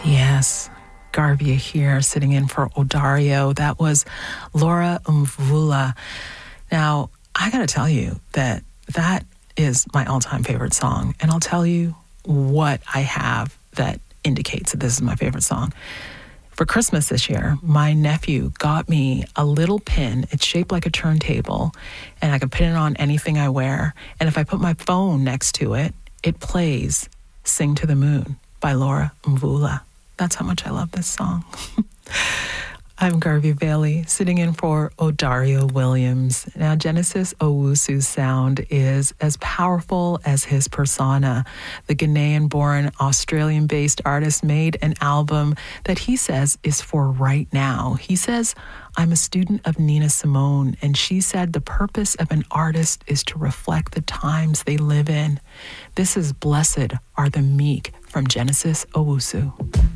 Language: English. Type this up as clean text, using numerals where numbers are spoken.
Yes, Garvia here, sitting in for Odario. That was Laura Mvula. Now, I got to tell you that is my all-time favorite song, and I'll tell you what I have that indicates that this is my favorite song. For Christmas this year, my nephew got me a little pin. It's shaped like a turntable, and I can pin it on anything I wear. And if I put my phone next to it, it plays Sing to the Moon by Laura Mvula. That's how much I love this song. I'm Garvey Bailey, sitting in for Odario Williams. Now, Genesis Owusu's sound is as powerful as his persona. The Ghanaian-born, Australian-based artist made an album that he says is for right now. He says, I'm a student of Nina Simone, and she said the purpose of an artist is to reflect the times they live in. This is Blessed Are the Meek from Genesis Owusu.